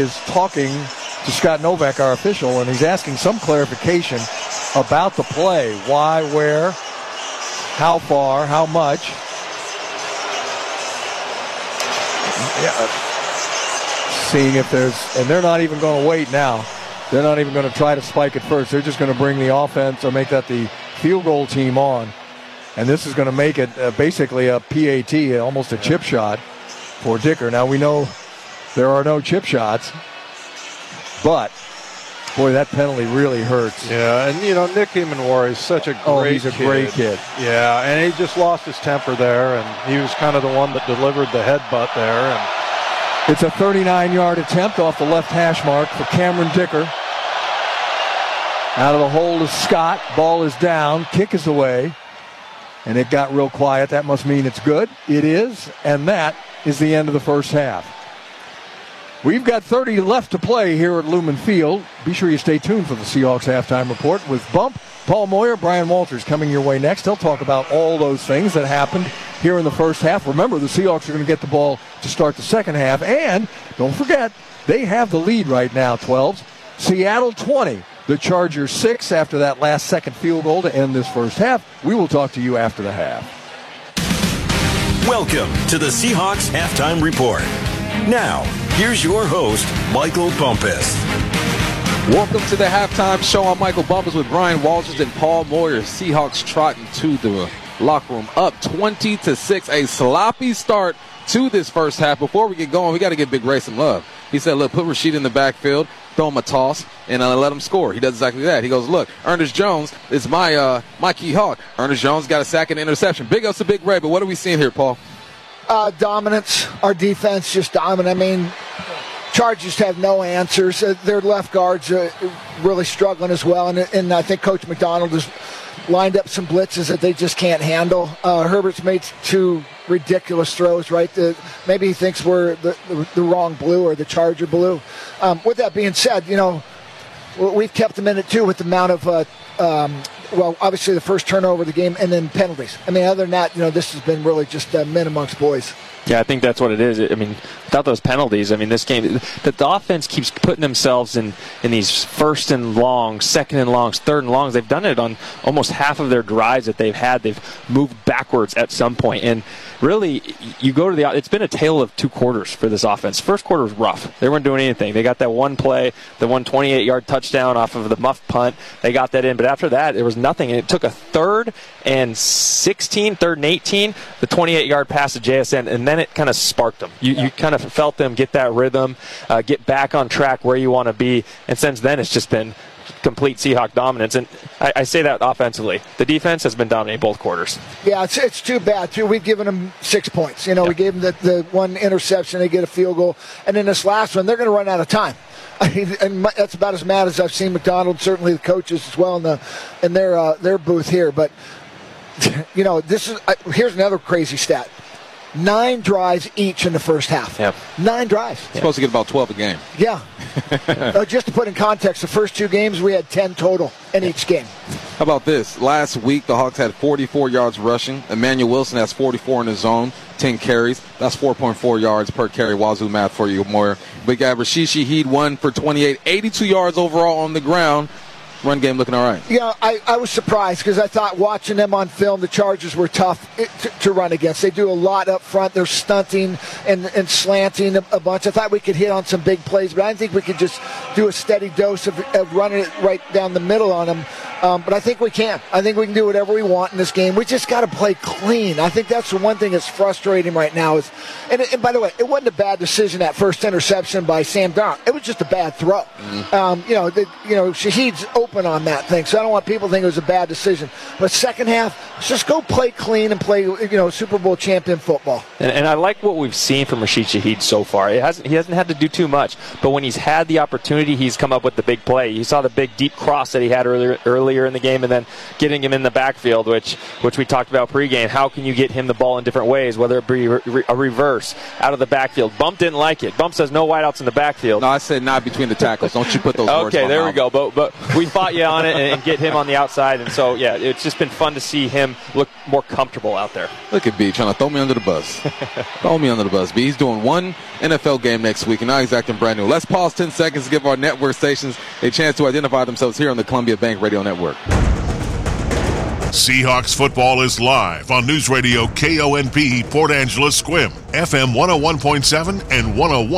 is talking to Scott Novak, our official, and he's asking some clarification about the play. Why, where, how far, how much. Yeah. Seeing if there's, and they're not even going to wait now. They're not even going to try to spike it first. They're just going to bring the offense or make that the field goal team on. And this is going to make it basically a PAT, almost a chip shot for Dicker. Now we know there are no chip shots, but boy, that penalty really hurts. Yeah, and Nick Emanwari is such a great he's a great kid. Yeah, and he just lost his temper there, and he was kind of the one that delivered the headbutt there. And it's a 39-yard attempt off the left hash mark for Cameron Dicker. Out of the hold is Scott. Ball is down. Kick is away. And it got real quiet. That must mean it's good. It is. And that is the end of the first half. We've got 30 left to play here at Lumen Field. Be sure you stay tuned for the Seahawks halftime report with Bump, Paul Moyer, Brian Walters coming your way next. They'll talk about all those things that happened here in the first half. Remember, the Seahawks are going to get the ball to start the second half. And don't forget, they have the lead right now, 12s. Seattle 20. The Chargers 6 after that last second field goal to end this first half. We will talk to you after the half. Welcome to the Seahawks Halftime Report. Now, here's your host, Michael Bumpus. Welcome to the halftime show. I'm Michael Bumpus with Brian Walters and Paul Moyer. Seahawks trotting to the locker room up 20-6. A sloppy start to this first half. Before we get going, we got to give Big Ray some love. He said, look, put Rashid in the backfield, throw him a toss, and let him score. He does exactly that. He goes, look, Ernest Jones is my key hawk. Ernest Jones got a sack and interception. Big ups to Big Ray, but what are we seeing here, Paul? Dominance. Our defense just dominant. I mean, Chargers have no answers. Their left guards are really struggling as well, and I think Coach McDonald has lined up some blitzes that they just can't handle. Herbert's made two ridiculous throws, right? Maybe he thinks we're the wrong blue or the Charger blue. With that being said, we've kept them in it too with the amount of, obviously the first turnover of the game and then penalties. I mean, other than that, this has been really just men amongst boys. Yeah, I think that's what it is. I mean, without those penalties, this game, the offense keeps putting themselves in these first and longs, second and longs, third and longs. They've done it on almost half of their drives that they've had. They've moved backwards at some point. And really, you go to it's been a tale of two quarters for this offense. First quarter was rough. They weren't doing anything. They got that one play, the 128-yard touchdown off of the muff punt. They got that in. But after that, there was nothing. And it took a 3rd and 18, the 28-yard pass to JSN, and then it kind of sparked them. You kind of felt them get that rhythm, get back on track where you want to be, and since then it's just been complete Seahawk dominance. And I say that offensively. The defense has been dominating both quarters. Yeah, it's too bad, too. We've given them 6 points. We gave them the one interception, they get a field goal, and then this last one, they're going to run out of time. And that's about as mad as I've seen McDonald, certainly the coaches as well in their booth here. But, here's another crazy stat. 9 drives each in the first half. Yep. 9 drives. Supposed to get about 12 a game. Yeah. Just to put in context, the first 2 games we had 10 total in each game. How about this? Last week the Hawks had 44 yards rushing. Emmanuel Wilson has 44 in his zone, 10 carries. That's 4.4 yards per carry. Wazoo math for you, Moyer. We got Rashid Shaheed 1 for 28, 82 yards overall on the ground. Run game looking all right. Yeah, I was surprised because I thought watching them on film, the Chargers were tough to run against. They do a lot up front. They're stunting and slanting a bunch. I thought we could hit on some big plays, but I didn't think we could just do a steady dose of running it right down the middle on them. But I think we can. I think we can do whatever we want in this game. We just got to play clean. I think that's the one thing that's frustrating right now. And by the way, it wasn't a bad decision, that first interception by Sam Darnold. It was just a bad throw. Mm-hmm. Shaheed's open on that thing, so I don't want people to think it was a bad decision. But second half, let's just go play clean and play, Super Bowl champion football. And I like what we've seen from Rashid Shaheed so far. He hasn't had to do too much, but when he's had the opportunity, he's come up with the big play. You saw the big deep cross that he had earlier in the game, and then getting him in the backfield, which we talked about pregame. How can you get him the ball in different ways, whether it be a reverse out of the backfield? Bump didn't like it. Bump says no wideouts in the backfield. No, I said not between the tackles. Don't you put those words Okay, there we go. But we spot you on it and get him on the outside. And so, yeah, it's just been fun to see him look more comfortable out there. Look at B trying to throw me under the bus. Throw me under the bus, B. He's doing one NFL game next week, and now he's acting brand new. Let's pause 10 seconds to give our network stations a chance to identify themselves here on the Columbia Bank Radio Network. Seahawks football is live on News Radio KONP Port Angeles Squim, FM 101.7 and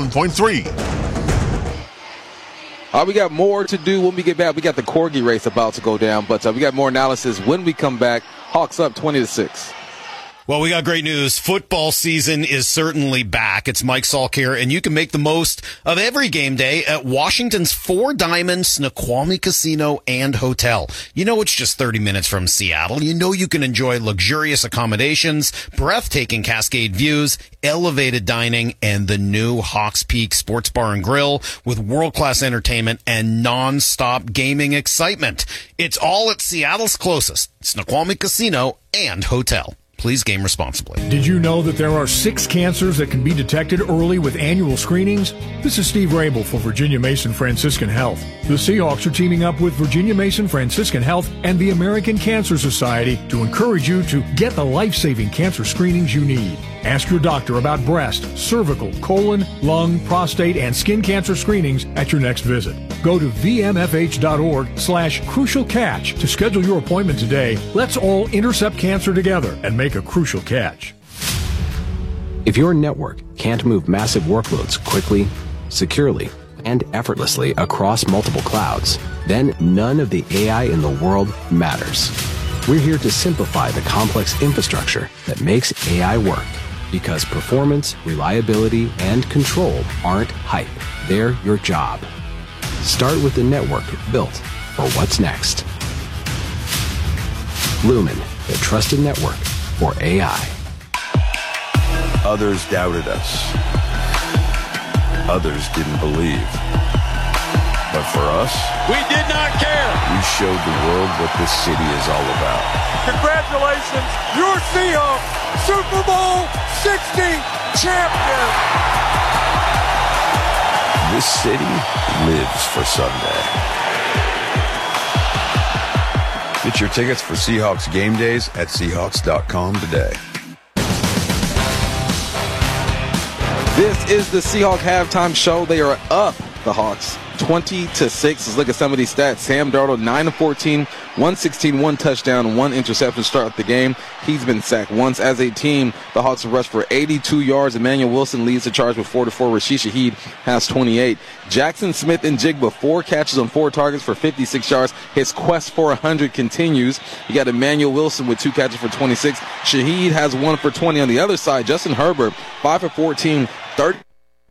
101.3. We got more to do when we get back. We got the Corgi race about to go down, but we got more analysis when we come back. Hawks up 20-6. Well, we got great news. Football season is certainly back. It's Mike Salk here, and you can make the most of every game day at Washington's Four Diamond Snoqualmie Casino and Hotel. You know it's just 30 minutes from Seattle. You know you can enjoy luxurious accommodations, breathtaking Cascade views, elevated dining, and the new Hawks Peak Sports Bar and Grill with world-class entertainment and non-stop gaming excitement. It's all at Seattle's closest, Snoqualmie Casino and Hotel. Please game responsibly. Did you know that there are 6 cancers that can be detected early with annual screenings? This is Steve Rabel for Virginia Mason Franciscan Health. The Seahawks are teaming up with Virginia Mason Franciscan Health and the American Cancer Society to encourage you to get the life-saving cancer screenings you need. Ask your doctor about breast, cervical, colon, lung, prostate, and skin cancer screenings at your next visit. Go to vmfh.org/crucial catch to schedule your appointment today. Let's all intercept cancer together and make a crucial catch. If your network can't move massive workloads quickly, securely, and effortlessly across multiple clouds, then none of the AI in the world matters. We're here to simplify the complex infrastructure that makes AI work, because performance, reliability, and control aren't hype. They're your job. Start with the network built for what's next. Lumen, the trusted network for AI. Others doubted us. Others didn't believe. But for us, we did not care. We showed the world what this city is all about. Congratulations, your Seahawks, Super Bowl 60 champion. This city lives for Sunday. Get your tickets for Seahawks game days at Seahawks.com today. This is the Seahawks halftime show. They are up, the Hawks, 20-6. Let's look at some of these stats. Sam Darnold, 9-14, 116, 1 touchdown, 1 interception to start the game. He's been sacked once. As a team, the Hawks have rushed for 82 yards. Emmanuel Wilson leads the charge with 4-4. Rashid Shaheed has 28. Jackson Smith and Jigba, 4 catches on 4 targets for 56 yards. His quest for 100 continues. You got Emmanuel Wilson with 2 catches for 26. Shaheed has 1 for 20 on the other side. Justin Herbert, 5 for 14, 30.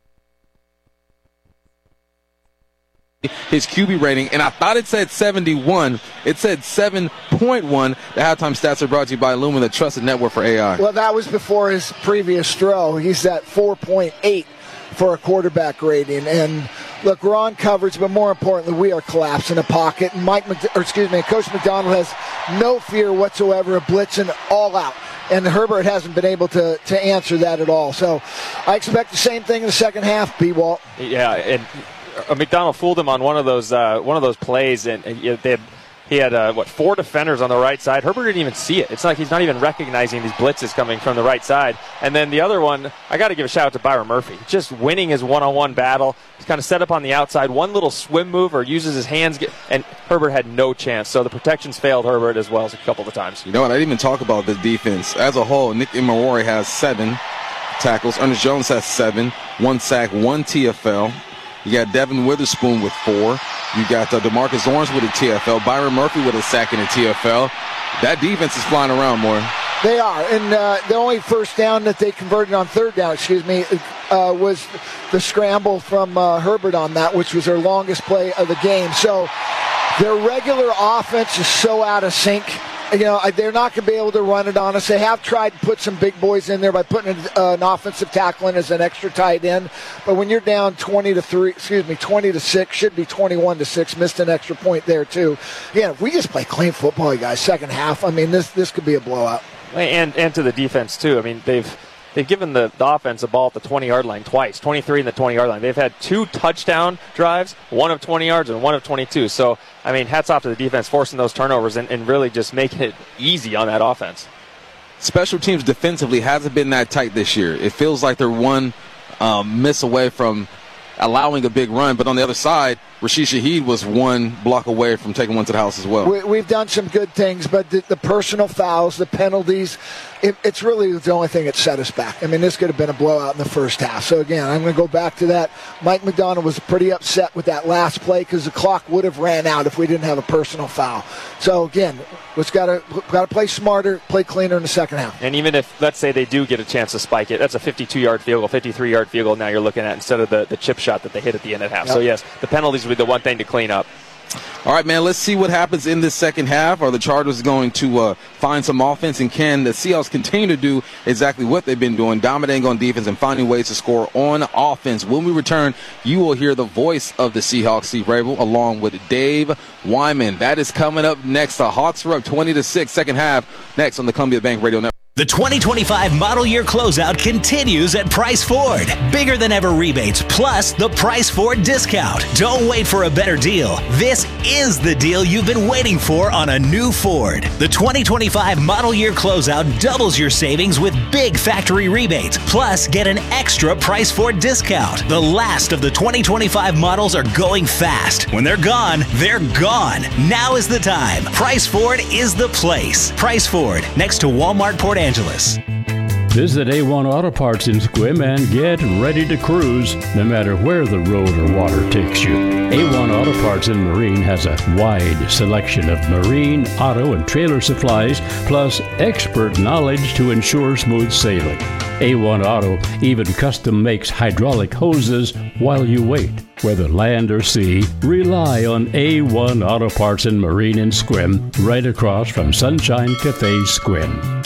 His QB rating, and I thought it said 71. It said 7.1. The halftime stats are brought to you by Lumen, the trusted network for AI. Well, that was before his previous throw. He's at 4.8 for a quarterback rating. And look, we're on coverage, but more importantly, we are collapsing the pocket. And Coach McDonald has no fear whatsoever of blitzing all out. And Herbert hasn't been able to answer that at all. So I expect the same thing in the second half, B-Walt. Yeah, and McDonald fooled him on one of those plays, and he had 4 defenders on the right side. Herbert didn't even see it. It's like he's not even recognizing these blitzes coming from the right side. And then the other one, I got to give a shout out to Byron Murphy, just winning his one-on-one battle. He's kind of set up on the outside, one little swim move or uses his hands, and Herbert had no chance. So the protections failed Herbert as well as a couple of times. You know what? I didn't even talk about the defense as a whole. Nick Imamori has 7 tackles. Ernest Jones has 7, 1 sack, 1 TFL. You got Devin Witherspoon with 4. You got DeMarcus Lawrence with a TFL. Byron Murphy with a sack and a TFL. That defense is flying around more. They are. And the only first down that they converted on third down, was the scramble from Herbert on that, which was their longest play of the game. So their regular offense is so out of sync. You know, they're not going to be able to run it on us. They have tried to put some big boys in there by putting an offensive tackle in as an extra tight end. But when you're down 20-6, should be 21-6, missed an extra point there too. Yeah, if we just play clean football, you guys, second half, I mean, this could be a blowout. And to the defense too. I mean, they've they've given the offense a ball at the 20-yard line twice, 23 and the 20-yard line. They've had 2 touchdown drives, one of 20 yards and one of 22. So, I mean, hats off to the defense forcing those turnovers and really just making it easy on that offense. Special teams defensively hasn't been that tight this year. It feels like they're one miss away from allowing a big run, but on the other side, Rashid Shaheed was one block away from taking one to the house as well. We've done some good things, but the personal fouls, the penalties, it's really the only thing that set us back. I mean, this could have been a blowout in the first half. So, again, I'm going to go back to that. Mike McDonald was pretty upset with that last play because the clock would have ran out if we didn't have a personal foul. So, again, we've got to play smarter, play cleaner in the second half. And even if, let's say, they do get a chance to spike it, that's a 52-yard field goal, 53-yard field goal now you're looking at instead of the chip shot that they hit at the end of half. Yep. So, yes, the penalties would be the one thing to clean up. All right, man, let's see what happens in this second half. Are the Chargers going to find some offense, and can the Seahawks continue to do exactly what they've been doing, dominating on defense and finding ways to score on offense? When we return, you will hear the voice of the Seahawks, Steve Rabel, along with Dave Wyman. That is coming up next. The Hawks are up 20-6, second half, next on the Columbia Bank Radio Network. The 2025 model year closeout continues at Price Ford. Bigger than ever rebates, plus the Price Ford discount. Don't wait for a better deal. This is the deal you've been waiting for on a new Ford. The 2025 model year closeout doubles your savings with big factory rebates. Plus, get an extra Price Ford discount. The last of the 2025 models are going fast. When they're gone, they're gone. Now is the time. Price Ford is the place. Price Ford, next to Walmart Port Angeles. Visit A1 Auto Parts in Sequim and get ready to cruise, no matter where the road or water takes you. A1 Auto Parts in Marine has a wide selection of marine, auto, and trailer supplies, plus expert knowledge to ensure smooth sailing. A1 Auto even custom makes hydraulic hoses while you wait. Whether land or sea, rely on A1 Auto Parts in Marine in Sequim, right across from Sunshine Cafe Sequim.